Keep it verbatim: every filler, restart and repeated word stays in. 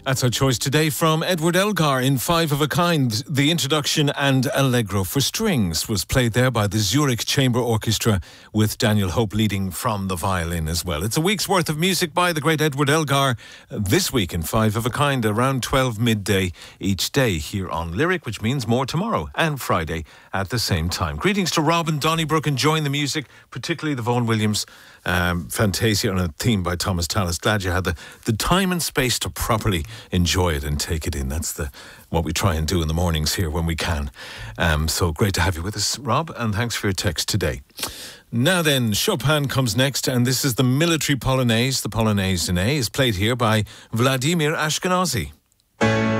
That's our choice today from Edward Elgar in Five of a Kind. The introduction and Allegro for strings was played there by the Zurich Chamber Orchestra with Daniel Hope leading from the violin as well. It's a week's worth of music by the great Edward Elgar this week in Five of a Kind around twelve midday each day here on Lyric, which means more tomorrow and Friday at the same time. Greetings to Robin Donnybrook enjoying the music, particularly the Vaughan Williams um, Fantasia on a theme by Thomas Tallis. Glad you had the, the time and space to properly enjoy it and take it in. That's the what we try and do in the mornings here when we can. Um, so great to have you with us, Rob, and thanks for your text today. Now then, Chopin comes next, and this is the Military Polonaise. The Polonaise in A is played here by Vladimir Ashkenazy.